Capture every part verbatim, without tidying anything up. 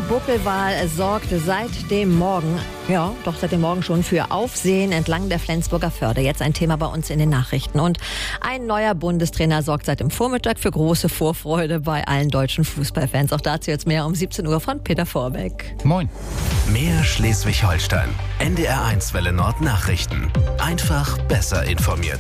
Buckelwal sorgt seit dem Morgen, ja, doch seit dem Morgen schon für Aufsehen entlang der Flensburger Förde. Jetzt ein Thema bei uns in den Nachrichten. Und ein neuer Bundestrainer sorgt seit dem Vormittag für große Vorfreude bei allen deutschen Fußballfans. Auch dazu jetzt mehr um siebzehn Uhr von Peter Vorbeck. Moin. Mehr Schleswig-Holstein. N D R eins Welle Nord Nachrichten. Einfach besser informiert.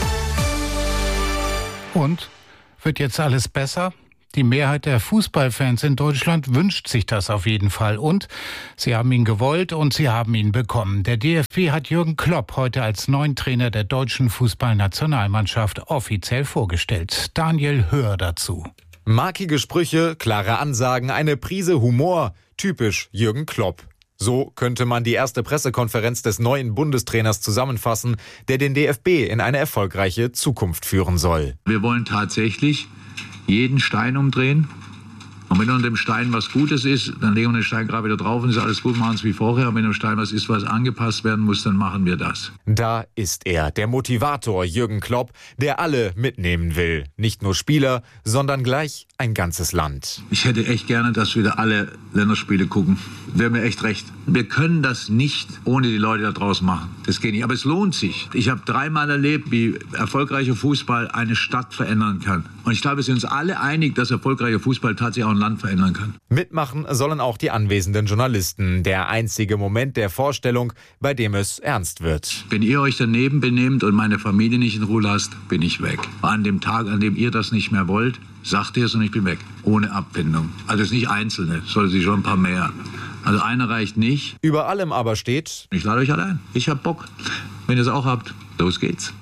Und? Wird jetzt alles besser? Die Mehrheit der Fußballfans in Deutschland wünscht sich das auf jeden Fall. Und sie haben ihn gewollt und sie haben ihn bekommen. Der D F B hat Jürgen Klopp heute als neuen Trainer der deutschen Fußballnationalmannschaft offiziell vorgestellt. Daniel Höhr dazu. Markige Sprüche, klare Ansagen, eine Prise Humor. Typisch Jürgen Klopp. So könnte man die erste Pressekonferenz des neuen Bundestrainers zusammenfassen, der den D F B in eine erfolgreiche Zukunft führen soll. Wir wollen tatsächlich jeden Stein umdrehen. Und wenn unter dem Stein was Gutes ist, dann legen wir den Stein gerade wieder drauf und ist alles gut, machen es wie vorher. Und wenn im Stein was ist, was angepasst werden muss, dann machen wir das. Da ist er, der Motivator Jürgen Klopp, der alle mitnehmen will. Nicht nur Spieler, sondern gleich ein ganzes Land. Ich hätte echt gerne, dass wieder alle Länderspiele gucken. Wäre mir echt recht. Wir können das nicht ohne die Leute da draußen machen. Das geht nicht. Aber es lohnt sich. Ich habe dreimal erlebt, wie erfolgreicher Fußball eine Stadt verändern kann. Und ich glaube, wir sind uns alle einig, dass erfolgreicher Fußball tatsächlich auch ein Land verändern kann. Mitmachen sollen auch die anwesenden Journalisten. Der einzige Moment der Vorstellung, bei dem es ernst wird. Wenn ihr euch daneben benehmt und meine Familie nicht in Ruhe lasst, bin ich weg. An dem Tag, an dem ihr das nicht mehr wollt, sagt ihr es und ich bin weg. Ohne Abfindung. Also es ist nicht Einzelne, es sollen sich schon ein paar mehr. Also einer reicht nicht. Über allem aber steht: Ich lade euch alle ein. Ich hab Bock. Wenn ihr es auch habt, los geht's.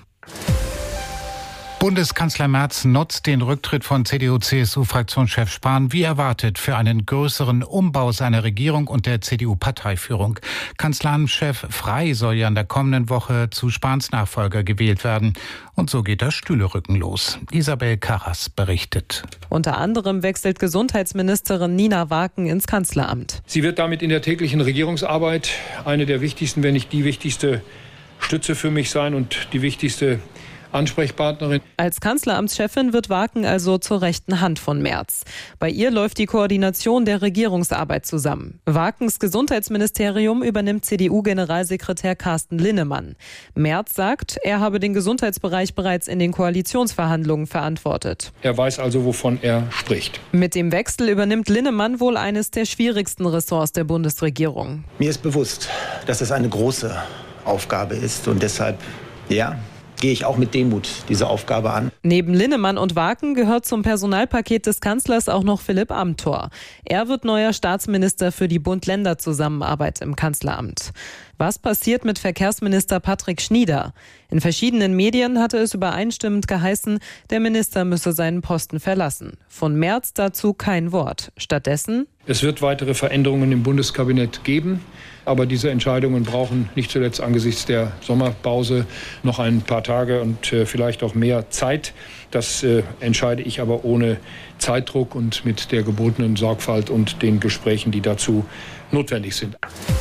Bundeskanzler Merz nutzt den Rücktritt von C D U-C S U-Fraktionschef Spahn wie erwartet für einen größeren Umbau seiner Regierung und der C D U-Parteiführung. Kanzleramtschef Frey soll ja in der kommenden Woche zu Spahns Nachfolger gewählt werden. Und so geht das Stühlerücken los. Isabel Karras berichtet. Unter anderem wechselt Gesundheitsministerin Nina Waken ins Kanzleramt. Sie wird damit in der täglichen Regierungsarbeit eine der wichtigsten, wenn nicht die wichtigste Stütze für mich sein und die wichtigste Ansprechpartnerin. Als Kanzleramtschefin wird Waken also zur rechten Hand von Merz. Bei ihr läuft die Koordination der Regierungsarbeit zusammen. Wakens Gesundheitsministerium übernimmt C D U-Generalsekretär Carsten Linnemann. Merz sagt, er habe den Gesundheitsbereich bereits in den Koalitionsverhandlungen verantwortet. Er weiß also, wovon er spricht. Mit dem Wechsel übernimmt Linnemann wohl eines der schwierigsten Ressorts der Bundesregierung. Mir ist bewusst, dass es eine große Aufgabe ist und deshalb, ja, gehe ich auch mit Demut diese Aufgabe an. Neben Linnemann und Waken gehört zum Personalpaket des Kanzlers auch noch Philipp Amthor. Er wird neuer Staatsminister für die Bund-Länder-Zusammenarbeit im Kanzleramt. Was passiert mit Verkehrsminister Patrick Schnieder? In verschiedenen Medien hatte es übereinstimmend geheißen, der Minister müsse seinen Posten verlassen. Von Merz dazu kein Wort. Stattdessen: Es wird weitere Veränderungen im Bundeskabinett geben. Aber diese Entscheidungen brauchen nicht zuletzt angesichts der Sommerpause noch ein paar Tage und äh, vielleicht auch mehr Zeit. Das äh, entscheide ich aber ohne Zeitdruck und mit der gebotenen Sorgfalt und den Gesprächen, die dazu notwendig sind.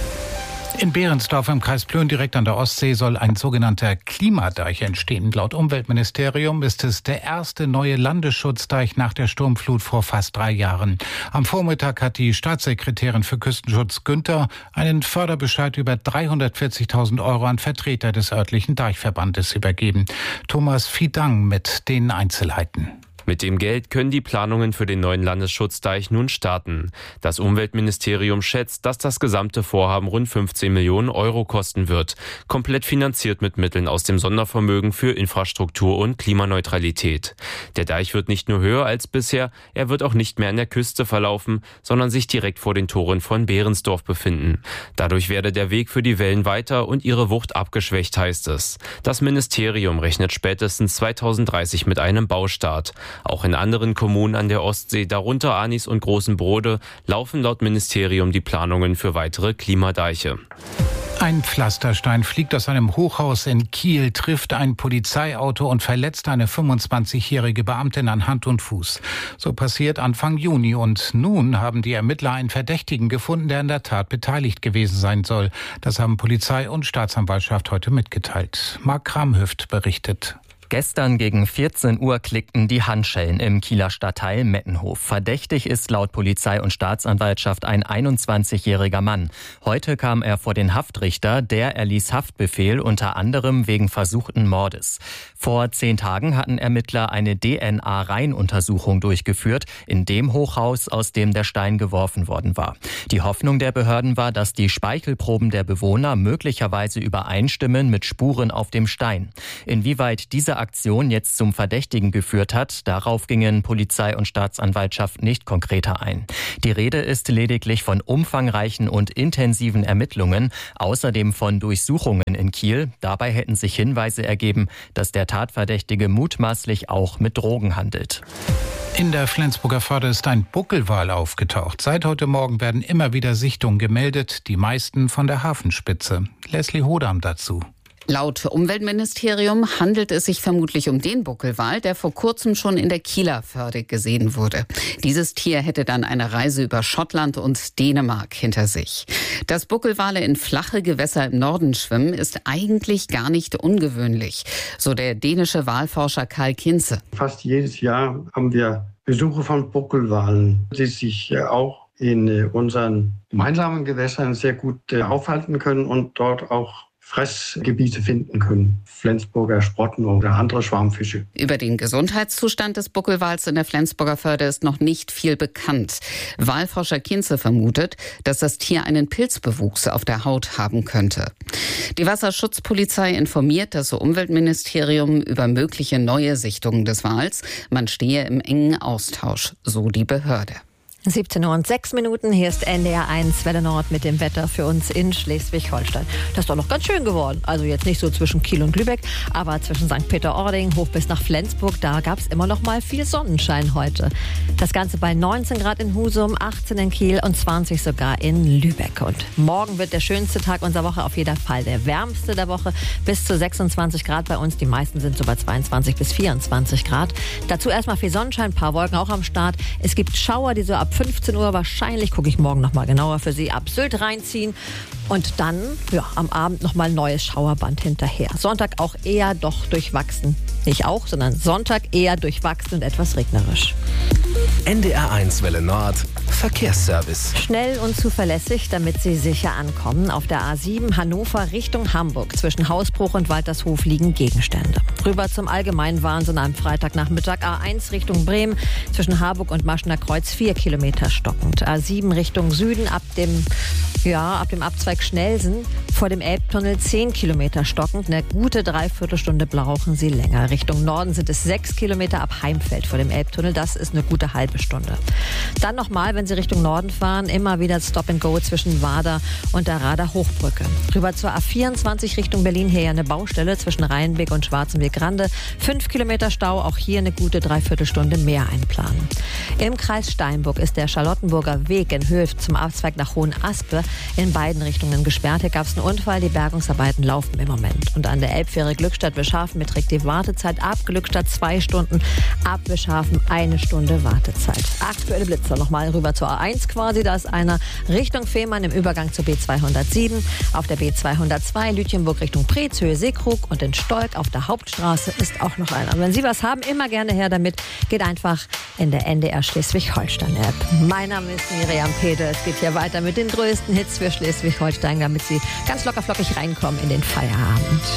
In Behrensdorf im Kreis Plön direkt an der Ostsee soll ein sogenannter Klimadeich entstehen. Laut Umweltministerium ist es der erste neue Landesschutzdeich nach der Sturmflut vor fast drei Jahren. Am Vormittag hat die Staatssekretärin für Küstenschutz Günther einen Förderbescheid über dreihundertvierzigtausend Euro an Vertreter des örtlichen Deichverbandes übergeben. Thomas Fiedang mit den Einzelheiten. Mit dem Geld können die Planungen für den neuen Landesschutzdeich nun starten. Das Umweltministerium schätzt, dass das gesamte Vorhaben rund fünfzehn Millionen Euro kosten wird. Komplett finanziert mit Mitteln aus dem Sondervermögen für Infrastruktur und Klimaneutralität. Der Deich wird nicht nur höher als bisher, er wird auch nicht mehr an der Küste verlaufen, sondern sich direkt vor den Toren von Behrensdorf befinden. Dadurch werde der Weg für die Wellen weiter und ihre Wucht abgeschwächt, heißt es. Das Ministerium rechnet spätestens zweitausenddreißig mit einem Baustart. Auch in anderen Kommunen an der Ostsee, darunter Arnis und Großen Brode, laufen laut Ministerium die Planungen für weitere Klimadeiche. Ein Pflasterstein fliegt aus einem Hochhaus in Kiel, trifft ein Polizeiauto und verletzt eine fünfundzwanzigjährige Beamtin an Hand und Fuß. So passiert Anfang Juni und nun haben die Ermittler einen Verdächtigen gefunden, der an der Tat beteiligt gewesen sein soll. Das haben Polizei und Staatsanwaltschaft heute mitgeteilt. Marc Kramhüft berichtet. Gestern gegen vierzehn Uhr klickten die Handschellen im Kieler Stadtteil Mettenhof. Verdächtig ist laut Polizei und Staatsanwaltschaft ein einundzwanzigjähriger Mann. Heute kam er vor den Haftrichter, der erließ Haftbefehl unter anderem wegen versuchten Mordes. Vor zehn Tagen hatten Ermittler eine D N A-Reihenuntersuchung durchgeführt in dem Hochhaus, aus dem der Stein geworfen worden war. Die Hoffnung der Behörden war, dass die Speichelproben der Bewohner möglicherweise übereinstimmen mit Spuren auf dem Stein. Inwieweit diese Aktion jetzt zum Verdächtigen geführt hat, darauf gingen Polizei und Staatsanwaltschaft nicht konkreter ein. Die Rede ist lediglich von umfangreichen und intensiven Ermittlungen, außerdem von Durchsuchungen in Kiel. Dabei hätten sich Hinweise ergeben, dass der Tatverdächtige mutmaßlich auch mit Drogen handelt. In der Flensburger Förde ist ein Buckelwal aufgetaucht. Seit heute Morgen werden immer wieder Sichtungen gemeldet, die meisten von der Hafenspitze. Leslie Hodam dazu. Laut Umweltministerium handelt es sich vermutlich um den Buckelwal, der vor kurzem schon in der Kieler Förde gesehen wurde. Dieses Tier hätte dann eine Reise über Schottland und Dänemark hinter sich. Dass Buckelwale in flache Gewässer im Norden schwimmen, ist eigentlich gar nicht ungewöhnlich, so der dänische Walforscher Karl Kinze. Fast jedes Jahr haben wir Besuche von Buckelwalen, die sich auch in unseren gemeinsamen Gewässern sehr gut aufhalten können und dort auch Fressgebiete finden können. Flensburger Sprotten oder andere Schwarmfische. Über den Gesundheitszustand des Buckelwals in der Flensburger Förde ist noch nicht viel bekannt. Walforscher Kinze vermutet, dass das Tier einen Pilzbewuchs auf der Haut haben könnte. Die Wasserschutzpolizei informiert das Umweltministerium über mögliche neue Sichtungen des Wals. Man stehe im engen Austausch, so die Behörde. siebzehn Uhr und sechs Minuten, hier ist N D R eins Welle Nord mit dem Wetter für uns in Schleswig-Holstein. Das ist doch noch ganz schön geworden. Also jetzt nicht so zwischen Kiel und Lübeck, aber zwischen Sankt Peter-Ording hoch bis nach Flensburg, da gab es immer noch mal viel Sonnenschein heute. Das Ganze bei neunzehn Grad in Husum, achtzehn in Kiel und zwanzig sogar in Lübeck. Und morgen wird der schönste Tag unserer Woche, auf jeden Fall der wärmste der Woche, bis zu sechsundzwanzig Grad bei uns. Die meisten sind so bei zweiundzwanzig bis vierundzwanzig Grad. Dazu erstmal viel Sonnenschein, ein paar Wolken auch am Start. Es gibt Schauer, die so ab fünfzehn Uhr wahrscheinlich, gucke ich morgen noch mal genauer für Sie, ab Sylt reinziehen. Und dann, ja, am Abend noch mal ein neues Schauerband hinterher. Sonntag auch eher doch durchwachsen. Nicht auch, sondern Sonntag eher durchwachsen und etwas regnerisch. N D R eins Welle Nord Verkehrsservice. Schnell und zuverlässig, damit Sie sicher ankommen. Auf der A sieben Hannover Richtung Hamburg. Zwischen Hausbruch und Waltershof liegen Gegenstände. Rüber zum Allgemeinwahnsinn am Freitagnachmittag. A eins Richtung Bremen. Zwischen Harburg und Maschener Kreuz vier Kilometer stockend. A sieben Richtung Süden ab dem, ja, ab dem Abzweig Schnellsen. Vor dem Elbtunnel zehn Kilometer stockend. Eine gute Dreiviertelstunde brauchen Sie länger. Richtung Norden sind es sechs Kilometer ab Heimfeld vor dem Elbtunnel. Das ist eine gute halbe Stunde. Dann nochmal, wenn Sie Richtung Norden fahren, immer wieder Stop and Go zwischen Wader und der Rader Hochbrücke. Rüber zur A vierundzwanzig Richtung Berlin, hier ja eine Baustelle zwischen Rheinbeck und Schwarzenberg-Grande. Fünf Kilometer Stau, auch hier eine gute Dreiviertelstunde mehr einplanen. Im Kreis Steinburg ist der Charlottenburger Weg in Höhe zum Abzweig nach Hohenaspe in beiden Richtungen gesperrt. Hier gab es einen Unfall, die Bergungsarbeiten laufen im Moment. Und an der Elbfähre Glückstadt-Wischhafen beträgt die Wartezeit ab Glückstadt zwei Stunden, ab Wischhafen eine Stunde Wartezeit. Aktuelle Blitzer nochmal rüber zur A eins quasi, da ist einer Richtung Fehmarn im Übergang zur B zweihundertsieben. Auf der B zweihundertzwei Lütjenburg Richtung Preetz, Höhe Seekrug und in Stolk auf der Hauptstraße ist auch noch einer. Und wenn Sie was haben, immer gerne her damit. Geht einfach in der N D R Schleswig-Holstein-App. Mein Name ist Miriam Pede. Es geht hier weiter mit den größten Hits für Schleswig-Holstein, damit Sie ganz locker flockig reinkommen in den Feierabend.